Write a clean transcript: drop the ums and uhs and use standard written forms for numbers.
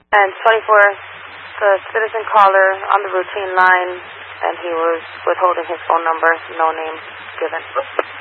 And 24, the citizen caller on the routine line, and he was withholding his phone number, no name given.